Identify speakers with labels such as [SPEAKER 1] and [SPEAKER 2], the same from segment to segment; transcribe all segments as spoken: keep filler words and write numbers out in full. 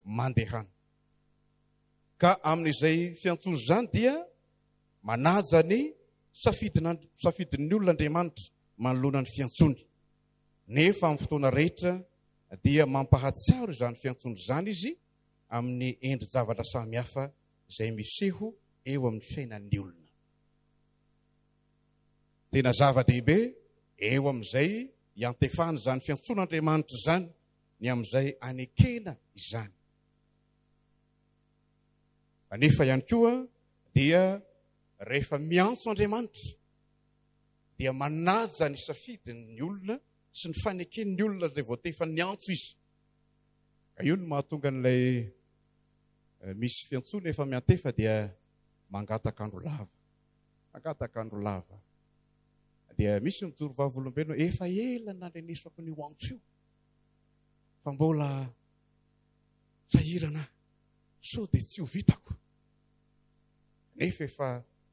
[SPEAKER 1] mandehana. Ka amin'izay fiantsoana izany dia manaja ny safidin'ny olon'Andriamanitra manoloana ny fiantsony. Nefa amin'ny fotoana rehetra dia mampahatsiaro izany fiantsony izany izy amin'ny endri-javatra samihafa izay miseho eo amin'ny fiainan'ny olona. Tena zava-dehibe eo amin'izay iantefana izany fiantson'Andriamanitra izany, ny amin'izay anekena izany. Kanefa ihany koa dia rehefa miantso Andriamanitra dia manaja ny safidin'ny olona sy ny faneken'ny olona izay voatefa niantso izy. Ka io no mahatonga n'ilay misy fiantsona efa miantefa dia mangatak'andro lava. Mangatak'andro lava. Dia misy mijoro vavolombelona efa ela nandrenesako ny antso io. Fa mbola sahirana so dia tsy ho vitako. Nefa efa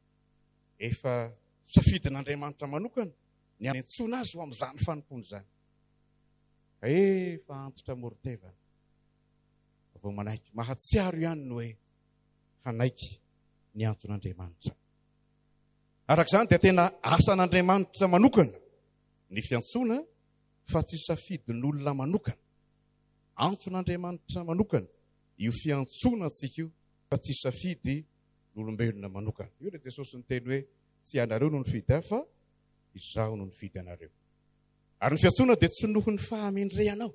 [SPEAKER 1] efa safidin'Andriamanitra manokana ny antsona azy ho amin'izany fanompony izany. Ka efa antitra morotevana. Vao manaiky mahatsiaro ihany no hoe hanaiky ny antson'Andriamanitra. Arak'izany dia tena asan'Andriamanitra manokana ny fiantsona fa tsy safidin'olona manokana. Antson'Andriamanitra manokana io fiantsona antsika io fa tsy safidy n'olombelona manokana. Io dia Jesosy niteny hoe tsy anareo no nifidy ahy fa izaho no nifidy anareo. Ary ny fiantsona dia tsy noho ny fahamendrehanao,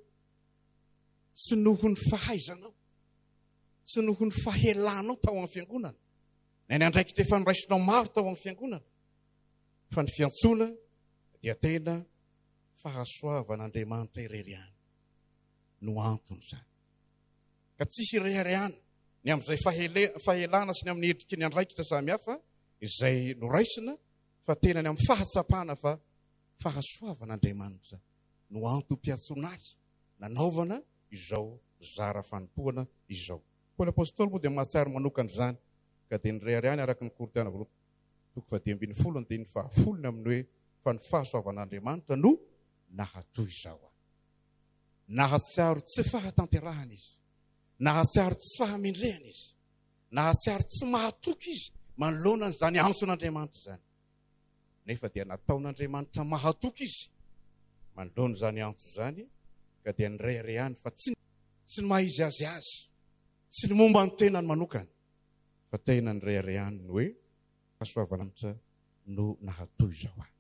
[SPEAKER 1] tsy noho ny fahaizanao, tsy noho ny fahelanao tao amin'ny fiangonana, na ny andraikitra efa niraisinao maro tao amin'ny fiangonana, fa ny fiantsona dia tena fahasoavan'Andriamanitra irehirehana no antony izany. Ka tsisy irehirehana ny amin'izay fahelana sy ny amin'ny endriky ny andraikitra samihafa izay noraisina, fa tena ny amin'ny fahatsapana fa fahasoavan'Andriamanitra no antom-piantsona azy nanaovana izao zara fanompoana izao. Koa ny apôstôly moa dia mahatsiaro manokana izany, ka dia nirehirehany araka ny Korintiana voalohany toko faha ambin'ny folo dia ny fahafolony amin'ny hoe fa ny fahasoavan'Andriamanitra no nahatoy izao aho. Nahatsiaro tsy fahatanterahana izy, nahatsiaro tsy fahamendrehana izy, nahatsiaro tsy mahatoky izy manoloana izany antson'Andriamanitra izany. Nefa dia nataon'Andriamanitra mahatoky izy manoloana izany antso izany, ka dia nirehirehany fa tsy tsy ny maha-izy azy azy, tsy ny momba ny tenany manokana, fa tena nirehirehany ny hoe fahasoavan'Andriamanitra no nahatoy izao aho.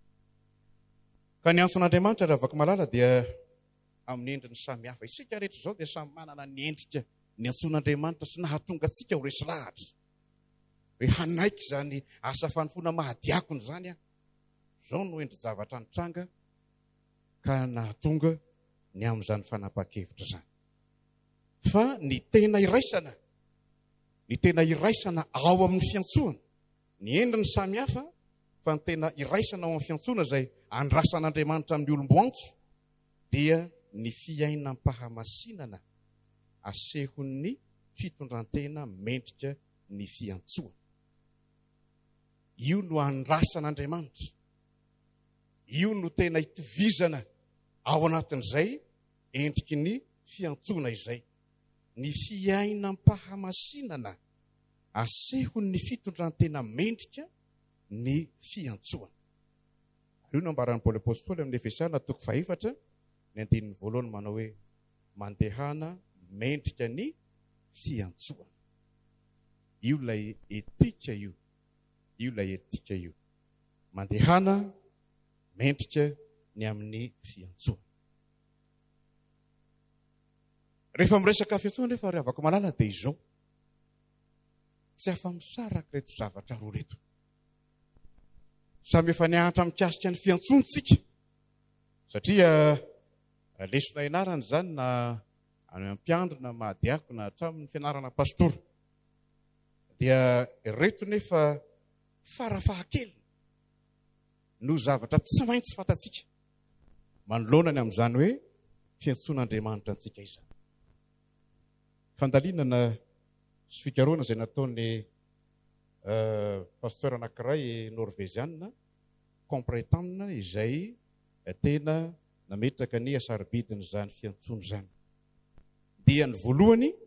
[SPEAKER 1] Ka ny antson'Andriamanitra raha afaka malala dia amin'ny endriny samihafa. Isika rehetra izao dia samy manana ny endrika ny antson'Andriamanitra sy nahatonga antsika ho resy lahatra. Hoe hanaiky izany asa fanofona mahadiakony izany aho. Izao no endry zavatra nitranga ka nahatonga ny amin'izany fanapa-kevitra izany. Fa ny tena iraisana, ny tena iraisana ao amin'ny fiantsoana, ny endriny samihafa, fa ny tena iraisana ao amin'ny fiantsoana izay andrasan'Andriamanitra amin'ny olombo-antso dia ny fiainam-pahamasinana asehon'ny fitondrantena mendrika ny fiantsoana. Io no andrasan'Andriamanitra. Io no tena itovizana ao anatin'izay endriky ny fiantsoana izay. Ny fiainam-pahamasinana asehon'ny fitondrantena mendrika ny fiantsoana. Io no ambaran'ny Paoly apôstôly amin'ny Efesiana toko fahaefatra ny andinin'ny voalohany manao hoe mandehana mendrika ny fiantsoana. Io lay etika io. Io lay etika io. Mandehana mendrika ny amin'ny fiantsoana. Rehefa miresaka fiantsoana rehefa rehefa afaka malala dia izao. Tsy afa-misaraka reto zavatra roa reto. Samy efa niahatra mikasika ny fiantsontsika. Satria lesona ianarana izany na any ampiandro na mahadiako na hatramin'ny fianarana pastora. Dia reto nefa farafahakely no zavatra tsy maintsy fantatsika manoloana ny amin'izany hoe fiantson'Andriamanitra antsika izany. Fandalinana sy fikaroana izay nataon'ny pasteur anankiray norvezianina Comprétendre izay tena nametraka ny asaribidiny izany fiantsoana izany. Dia ny voalohany